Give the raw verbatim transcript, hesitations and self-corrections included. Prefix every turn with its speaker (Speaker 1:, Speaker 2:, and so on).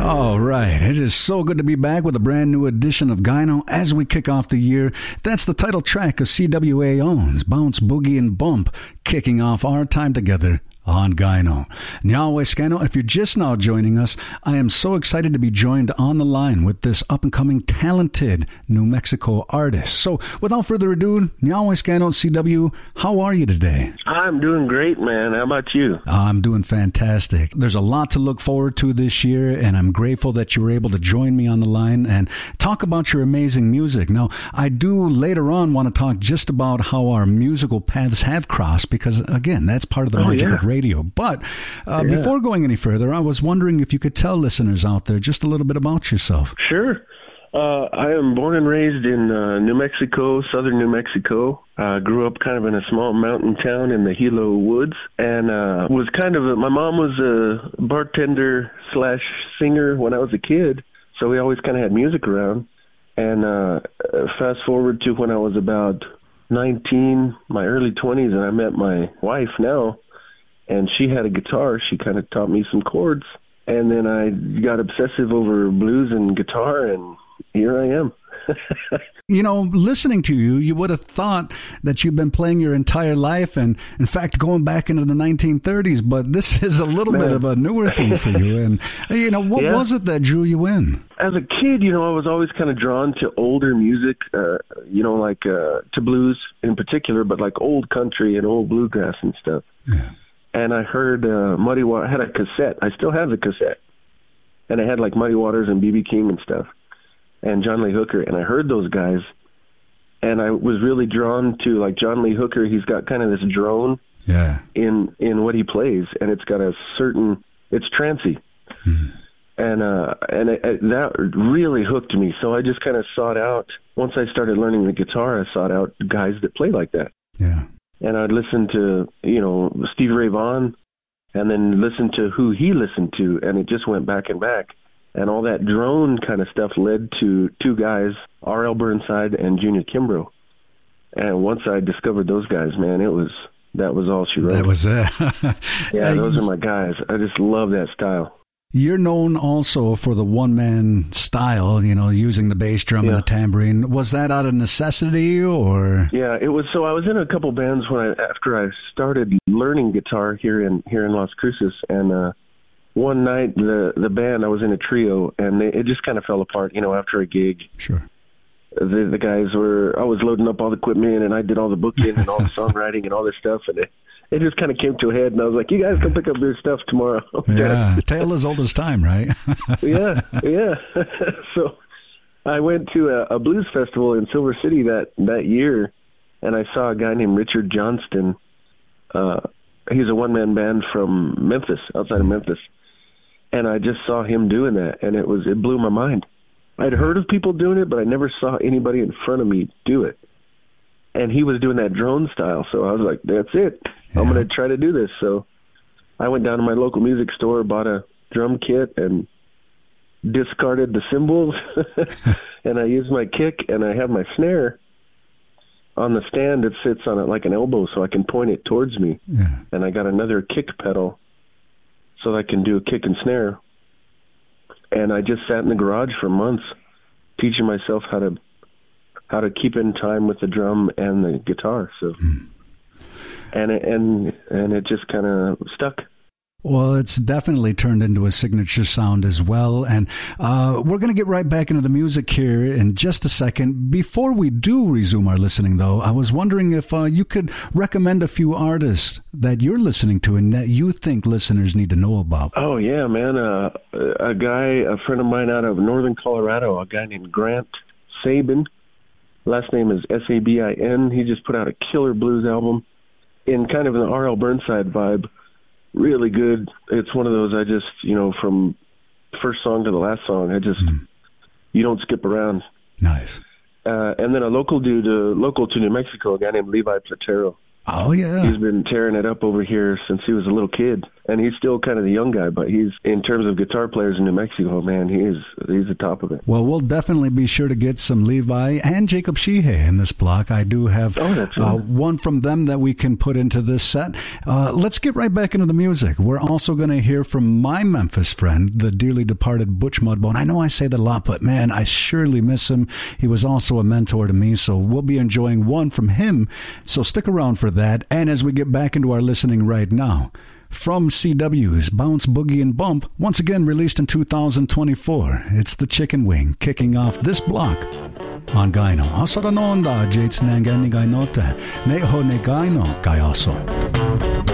Speaker 1: All right. It is so good to be back with a brand new edition of Gyno as we kick off the year. That's the title track of C W A O's Bounce, Boogie, and Bump, kicking off our time together on Gyno. Nyaweskano, if you're just now joining us, I am so excited to be joined on the line with this up-and-coming talented New Mexico artist. So, without further ado, Nyaweskano C W, how are you today?
Speaker 2: I'm doing great, man. How about you?
Speaker 1: I'm doing fantastic. There's a lot to look forward to this year, and I'm grateful that you were able to join me on the line and talk about your amazing music. Now, I do later on want to talk just about how our musical paths have crossed, because, again, that's part of the
Speaker 2: oh,
Speaker 1: magic
Speaker 2: yeah.
Speaker 1: of radio. But uh,
Speaker 2: yeah.
Speaker 1: before going any further, I was wondering if you could tell listeners out there just a little bit about yourself.
Speaker 2: Sure. Uh, I am born and raised in uh, New Mexico, southern New Mexico. Uh, grew up kind of in a small mountain town in the Hilo Woods, and uh, was kind of a, my mom was a bartender slash singer when I was a kid, so we always kind of had music around. And uh, fast forward to when I was about nineteen, my early twenties, and I met my wife now, and she had a guitar. She kind of taught me some chords, and then I got obsessive over blues and guitar, and here I am.
Speaker 1: You know, listening to you, you would have thought that you've been playing your entire life, and in fact, going back into the nineteen thirties, but this is a little Man. bit of a newer thing for you. And, you know, what yeah. was it that drew you in?
Speaker 2: As a kid, you know, I was always kind of drawn to older music, uh, you know, like uh, to blues in particular, but like old country and old bluegrass and stuff.
Speaker 1: Yeah.
Speaker 2: And I heard uh, Muddy Waters. I had a cassette. I still have the cassette. And I had like Muddy Waters and B B King and stuff, and John Lee Hooker. And I heard those guys, and I was really drawn to like John Lee Hooker. He's got kind of this drone
Speaker 1: yeah.
Speaker 2: in in what he plays, and it's got a certain, it's trancy. Mm-hmm. And uh, and it, it, that really hooked me. So I just kind of sought out, once I started learning the guitar, I sought out guys that play like that.
Speaker 1: Yeah.
Speaker 2: And I'd listen to, you know, Stevie Ray Vaughan, and then listen to who he listened to, and it just went back and back. And all that drone kind of stuff led to two guys, R L Burnside and Junior Kimbrough. And once I discovered those guys, man, it was, that was all she wrote.
Speaker 1: That was it.
Speaker 2: Yeah, those are my guys. I just love that style.
Speaker 1: You're known also for the one-man style, you know, using the bass drum yeah. and the tambourine. Was that out of necessity, or?
Speaker 2: Yeah, it was. So I was in a couple bands when I, after I started learning guitar here in here in Las Cruces, and uh, one night the the band, I was in a trio, and they, it just kind of fell apart, you know, after a gig.
Speaker 1: Sure.
Speaker 2: The the guys were, I was loading up all the equipment, and I did all the booking and all the songwriting and all this stuff, and it, it just kind of came to a head, and I was like, you guys can pick up your stuff tomorrow.
Speaker 1: Yeah, tale as old as time, right?
Speaker 2: yeah, yeah. So I went to a, a blues festival in Silver City that, that year, and I saw a guy named Richard Johnston. Uh, he's a one-man band from Memphis, outside of Memphis, and I just saw him doing that, and it was it blew my mind. I'd heard of people doing it, but I never saw anybody in front of me do it. And he was doing that drone style, so I was like, that's it. Yeah. I'm going to try to do this. So I went down to my local music store, bought a drum kit, and discarded the cymbals. And I used my kick, and I have my snare on the stand that sits on it like an elbow, so I can point it towards me.
Speaker 1: Yeah.
Speaker 2: And I got another kick pedal so I can do a kick and snare. And I just sat in the garage for months teaching myself how to how to keep in time with the drum and the guitar. So, mm. and it, and and it just kind of stuck.
Speaker 1: Well, it's definitely turned into a signature sound as well. And uh, we're going to get right back into the music here in just a second. Before we do resume our listening, though, I was wondering if uh, you could recommend a few artists that you're listening to and that you think listeners need to know about.
Speaker 2: Oh, yeah, man. Uh, a guy, a friend of mine out of northern Colorado, a guy named Grant Sabin. Last name is S A B I N. He just put out a killer blues album in kind of an R L Burnside vibe. Really good. It's one of those I just, you know, from first song to the last song, I just, mm. you don't skip around.
Speaker 1: Nice.
Speaker 2: Uh, and then a local dude, uh, local to New Mexico, a guy named Levi Platero.
Speaker 1: Oh, yeah.
Speaker 2: He's been tearing it up over here since he was a little kid. And he's still kind of the young guy, but he's, in terms of guitar players in New Mexico, man, he is, he's the top of it.
Speaker 1: Well, we'll definitely be sure to get some Levi and Jacob Sheehy in this block. I do have
Speaker 2: oh, that's
Speaker 1: uh,
Speaker 2: right.
Speaker 1: one from them that we can put into this set. Uh, let's get right back into the music. We're also going to hear from my Memphis friend, the dearly departed Butch Mudbone. I know I say that a lot, but man, I surely miss him. He was also a mentor to me, so we'll be enjoying one from him. So stick around for that. And as we get back into our listening right now, from C W's Bounce, Boogie, and Bump, once again released in two thousand twenty-four, it's the Chicken Wing kicking off this block on Gaino. Asara no onda, Jates Nangani Gainote, Neho ne Gaino Gayaso.